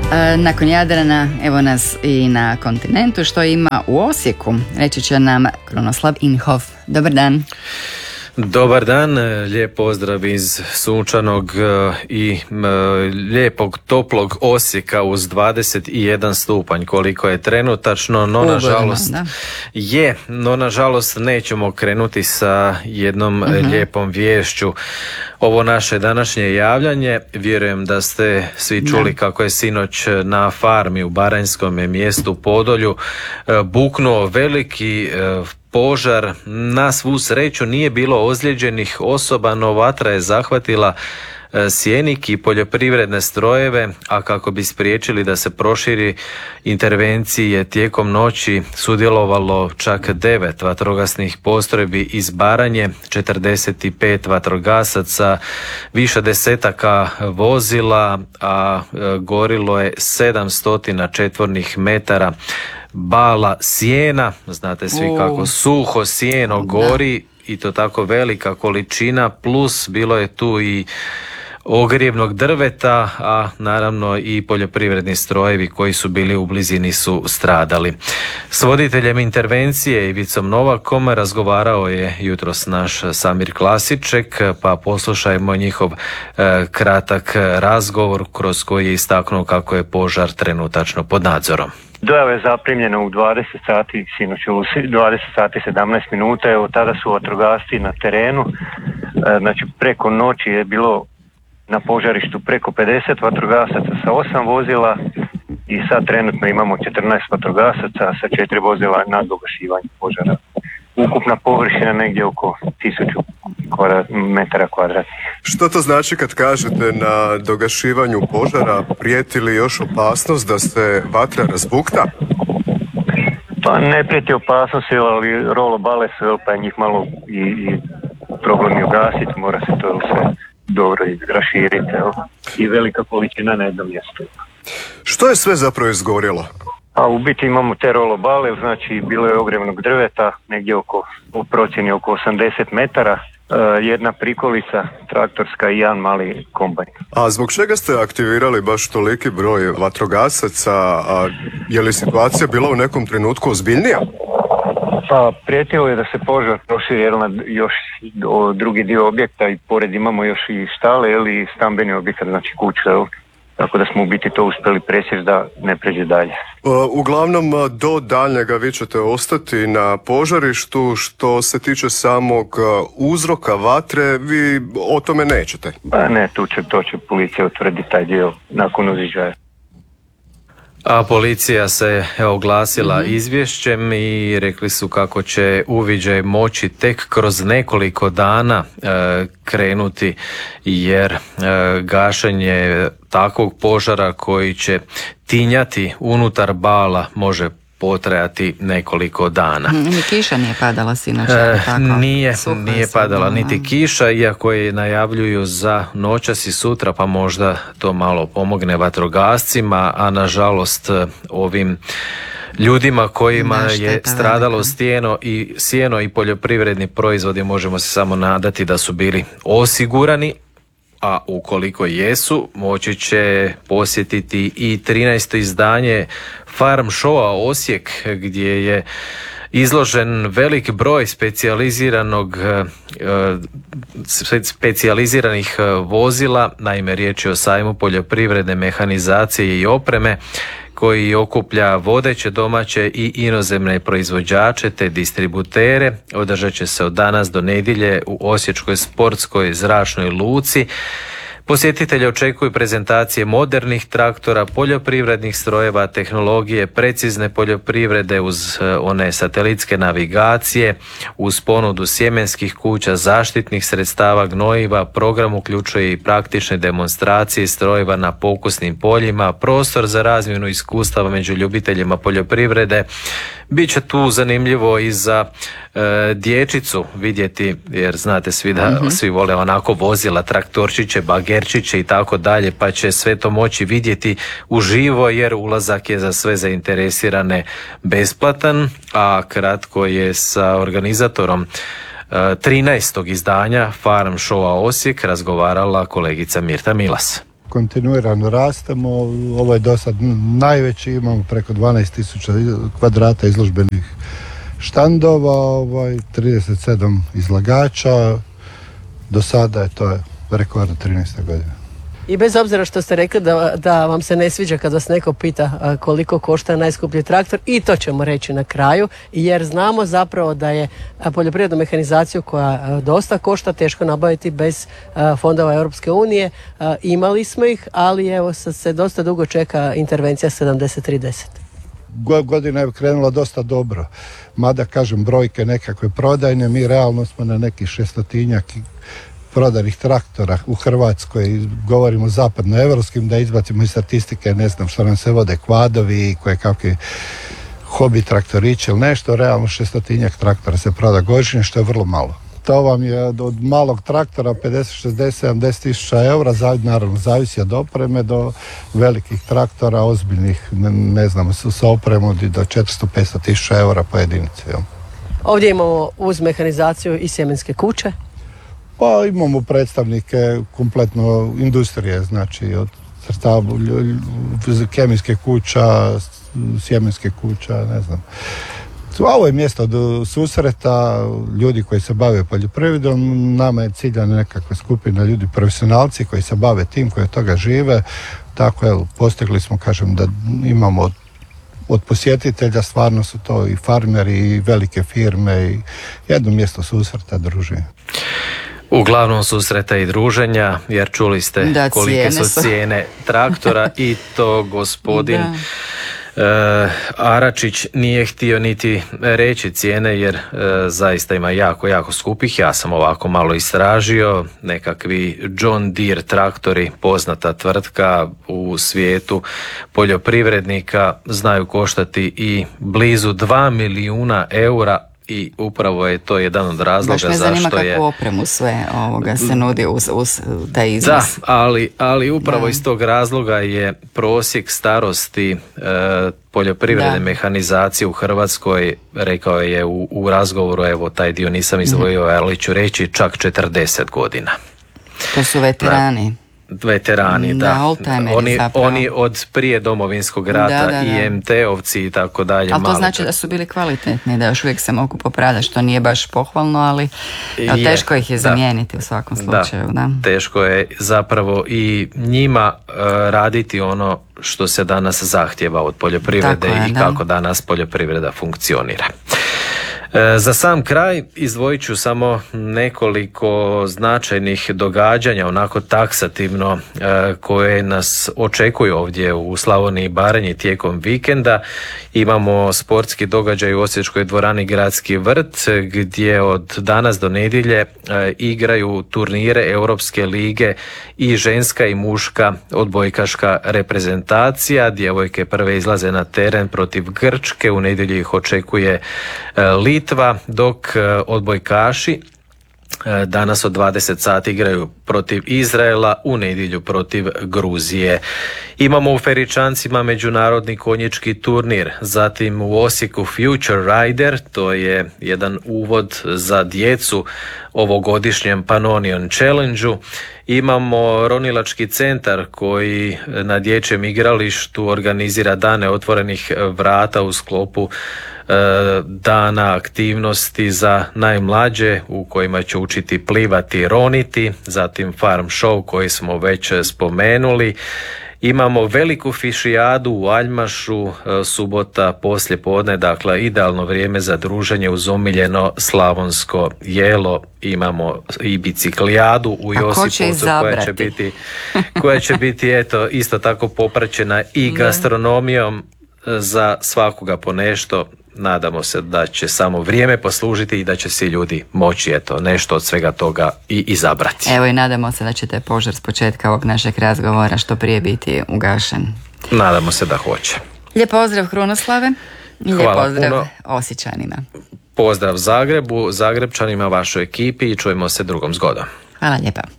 Nakon Jadrana, evo nas i na kontinentu. Što ima u Osijeku, reći će nam Krunoslav Inhof. Dobar dan. Dobar dan, lijep pozdrav iz sunčanog i lijepog toplog Osijeka uz 21 stupanj koliko je trenutačno, no nažalost nećemo krenuti sa jednom lijepom viješću. Ovo naše današnje javljanje, vjerujem da ste svi čuli kako je sinoć na farmi u baranjskom mjestu Podolju buknuo veliki požar. Na svu sreću nije bilo ozlijeđenih osoba, no vatra je zahvatila sjenik i poljoprivredne strojeve, a kako bi spriječili da se proširi intervencije tijekom noći sudjelovalo čak 9 vatrogasnih postrojbi iz Baranje, 45 vatrogasaca, više desetaka vozila, a gorilo je 700 četvornih metara bala sjena. Znate svi kako suho sjeno gori i to tako velika količina, plus bilo je tu i ogrjevnog drveta, a naravno i poljoprivredni strojevi koji su bili u blizini su stradali. S voditeljem intervencije Ivicom Novakom razgovarao je jutros naš Samir Klasiček, pa poslušajmo njihov kratak razgovor kroz koji je istaknuo kako je požar trenutačno pod nadzorom. Dojava je zaprimljena u 20 sati, sinoć u 20 sati 17 minuta, evo tada su vatrogasci na terenu, znači preko noći je bilo na požarištu preko 50 vatrogasaca sa 8 vozila i sad trenutno imamo 14 vatrogasaca sa 4 vozila na dogašivanje požara. Ukupna površina negdje oko 1000 metara kvadratnih. Što to znači kad kažete na dogašivanju požara, prijeti li još opasnost da se vatra razbukta? Pa ne prijeti opasnost, ali rolo bale su, pa je njih malo i problem je ugasiti, mora se to sve dobro raširiti i velika količina na jednom mjestu. Što je sve zapravo izgorjelo? A u biti imamo te rolobale, znači bilo je ogrjevnog drveta, negdje u procjeni oko 80 metara, jedna prikolica traktorska i jedan mali kombajn. A zbog čega ste aktivirali baš toliki broj vatrogasaca? A je li situacija bila u nekom trenutku ozbiljnija? Pa prijetilo je da se požar proširi na još drugi dio objekta i pored imamo još i štale ili stambeni objekat, znači kuće, tako da smo u biti to uspjeli presjeći da ne pređe dalje. Uglavnom do daljnjega vi ćete ostati na požarištu. Što se tiče samog uzroka vatre, vi o tome nećete? Pa ne, to će policija utvrditi taj dio nakon uviđaja. A policija se oglasila izvješćem i rekli su kako će uviđaj moći tek kroz nekoliko dana krenuti, jer gašenje takvog požara koji će tinjati unutar bala može potrajati nekoliko dana. Ni kiša nije padala sinoć. Nije padala niti kiša, iako je najavljuju za noćas i sutra, pa možda to malo pomogne vatrogascima, a nažalost ovim ljudima kojima je stradalo sjeno i poljoprivredni proizvodi, možemo se samo nadati da su bili osigurani, a ukoliko jesu, moći će posjetiti i 13. izdanje Farm Showa Osijek, gdje je izložen velik broj specijaliziranih vozila. Naime, riječ je o sajmu poljoprivredne mehanizacije i opreme koji okuplja vodeće domaće i inozemne proizvođače te distributere. Održat će se od danas do nedjelje u Osječkoj sportskoj zračnoj luci. Posjetitelji očekuju prezentacije modernih traktora, poljoprivrednih strojeva, tehnologije, precizne poljoprivrede uz one satelitske navigacije, uz ponudu sjemenskih kuća, zaštitnih sredstava, gnojiva. Program uključuje i praktične demonstracije strojeva na pokusnim poljima, prostor za razmjenu iskustava među ljubiteljima poljoprivrede. Biće tu zanimljivo i za dječicu vidjeti, jer znate svi da svi vole onako vozila, traktorčiće, bagerčiće i tako dalje, pa će sve to moći vidjeti uživo, jer ulazak je za sve zainteresirane besplatan. A kratko je sa organizatorom 13. izdanja Farm Showa Osijek razgovarala kolegica Mirta Milas. kontinuirano rastemo. Ovo je do sad najveći, imamo preko 12.000 kvadrata izložbenih štandova, 37 izlagača. Do sada je to rekord 13. godine. I bez obzira što ste rekli da vam se ne sviđa kad vas neko pita koliko košta najskuplji traktor, i to ćemo reći na kraju, jer znamo zapravo da je poljoprivrednu mehanizaciju koja dosta košta teško nabaviti bez fondova Europske unije. Imali smo ih, ali evo sad se dosta dugo čeka intervencija 7310. Godina je krenula dosta dobro, mada kažem brojke nekakve prodajne, mi realno smo na nekih 600-tinjak prodanih traktora u Hrvatskoj, govorimo zapadnoevropskim, da izbacimo iz statistike, ne znam što nam se vode kvadovi, koje kakvi hobi traktorići ili nešto, realno 600-tinjak traktora se proda godišnje, što je vrlo malo. To vam je od malog traktora 50, 60, 70 tisuća eura, naravno zavisi od opreme, do velikih traktora, ozbiljnih, ne znam, sa opremom do 400-500 tisuća eura po jedinici. Jel? Ovdje imamo uz mehanizaciju i sjemenske kuće. Pa imamo predstavnike kompletno industrije, znači od sredstava kemijske kuća, sjemenske kuća, ne znam. Ovo je mjesto do susreta ljudi koji se bave poljoprivredom, nama je ciljana nekakva skupina ljudi, profesionalci koji se bave tim, koji od toga žive, tako postigli smo, kažem, da imamo od posjetitelja, stvarno su to i farmeri i velike firme i jedno mjesto susreta, druženja. Uglavnom susreta i druženja, jer čuli ste kolike su cijene traktora i to gospodin Aračić nije htio niti reći cijene, jer zaista ima jako, jako skupih. Ja sam ovako malo istražio, nekakvi John Deere traktori, poznata tvrtka u svijetu poljoprivrednika, znaju koštati i blizu 2 milijuna eura. I upravo je to jedan od razloga zašto je... Baš me zanima kakvu opremu sve se nudi uz taj iznos. Da, ali upravo iz tog razloga je prosjek starosti poljoprivredne mehanizacije u Hrvatskoj, rekao je u razgovoru, evo taj dio nisam izdvojio, ali ću reći čak 40 godina. To su veterani. Veterani, da. Oni od prije Domovinskog rata i MT-ovci i tako dalje. Ali to znači da su bili kvalitetni, da još uvijek se mogu popravljati, što nije baš pohvalno, ali teško ih je zamijeniti u svakom slučaju. Da. Teško je zapravo i njima raditi ono što se danas zahtjeva od poljoprivrede i kako danas poljoprivreda funkcionira. Za sam kraj izdvojit ću samo nekoliko značajnih događanja, onako taksativno, koje nas očekuju ovdje u Slavoniji i Baranji tijekom vikenda. Imamo sportski događaj u Osječkoj dvorani Gradski vrt, gdje od danas do nedjelje igraju turnire Europske lige i ženska i muška odbojkaška reprezentacija. Djevojke prve izlaze na teren protiv Grčke, u nedjelju ih očekuje Litva, dok odbojkaši danas od 20 sati igraju protiv Izraela, u nedjelju protiv Gruzije. Imamo u Feričancima međunarodni konjički turnir, zatim u Osijeku Future Rider, to je jedan uvod za djecu ovogodišnjem Pannonian Challenge-u. Imamo ronilački centar koji na dječjem igralištu organizira dane otvorenih vrata u sklopu dana aktivnosti za najmlađe u kojima će učiti plivati i roniti, zatim farm show koji smo već spomenuli. Imamo veliku fišijadu u Aljmašu, subota poslje podne, dakle idealno vrijeme za druženje uz omiljeno slavonsko jelo. Imamo i biciklijadu u Josipovcu koja će biti eto isto tako popraćena i gastronomijom, za svakoga po nešto. Nadamo se da će samo vrijeme poslužiti i da će svi ljudi moći nešto od svega toga i izabrati. Evo i nadamo se da će taj požar s početka ovog našeg razgovora što prije biti ugašen. Nadamo se da hoće. Lijep pozdrav Krunoslave i lijep pozdrav Osječanima. Pozdrav Zagrebu, Zagrebčanima, vašoj ekipi i čujemo se drugom zgodom. Hvala lijepa.